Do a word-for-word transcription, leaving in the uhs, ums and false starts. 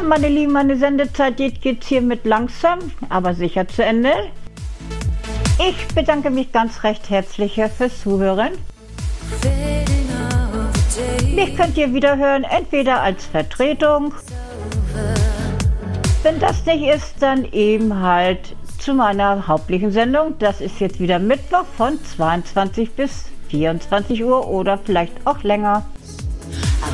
meine Lieben, meine Sendezeit geht jetzt hiermit langsam, aber sicher zu Ende. Ich bedanke mich ganz recht herzlich fürs Zuhören. Mich könnt ihr wieder hören, entweder als Vertretung. Wenn das nicht ist, dann eben halt zu meiner hauptlichen Sendung. Das ist jetzt wieder Mittwoch von zweiundzwanzig bis vierundzwanzig Uhr oder vielleicht auch länger.